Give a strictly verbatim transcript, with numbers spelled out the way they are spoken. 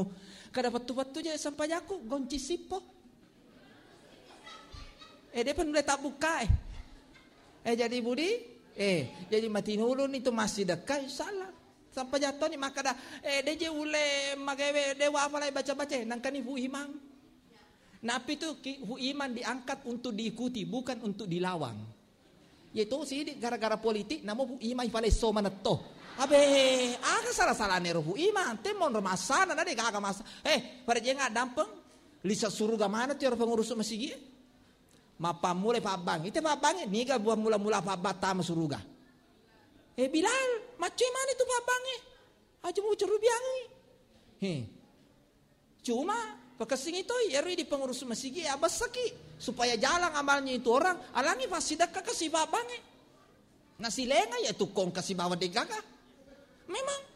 nu kada patu-patu je sampai aku gonci sipo. Eh dia pun boleh tak buka eh. Eh jadi budi, eh jadi mati nulun itu masih dekat salah. Sampai jatuh ni maka dah eh dia je ule magawe dewa apa lagi baca-baca nangkani hu imam. Napi tu hu iman diangkat untuk diikuti bukan untuk dilawang. Yaitu sih gara-gara politik namo hu iman pale so manato. Abe, aga salah-salah nero hu iman temon remasana nade kagak masa. Eh, pada dia enggak dampeng. Lisa suruga mana tu orang pengurus masjid? Mapa mulai Pak Bang. Itu Pak Bang ni ga buat mula-mula Pak Bata suruga. Eh Bilal, macam mana tu Pak Bang eh? Aja mau cerubiang ni. He. Cuma pakasing itu ya di pengurus masjid ya basaki supaya jalan amalnya itu orang alangi fasidak kasih Pak Bang eh. Nasi lenga ya tukong kasih bawa degagah. Memang